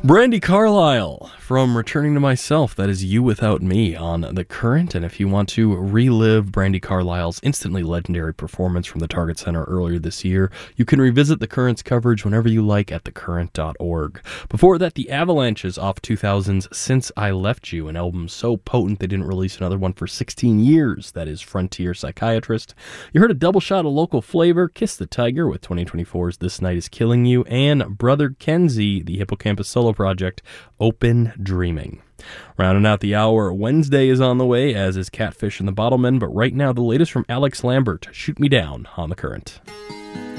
Brandy Carlisle from Returning to Myself. That is You Without Me on The Current. And if you want to relive Brandy Carlisle's instantly legendary performance from the Target Center earlier this year, you can revisit The Current's coverage whenever you like at thecurrent.org. Before that, The Avalanches off 2000's Since I Left You, an album so potent they didn't release another one for 16 years. That is Frontier Psychiatrist. You heard a double shot of local flavor, Kiss the Tiger with 2024's This Night Is Killing You, and Brother Kenzie, the Hippocampus solo project, Open Dreaming. Rounding out the hour, Wednesday is on the way, as is Catfish and the Bottlemen, but right now the latest from Alex Lambert, Shoot Me Down on The Current.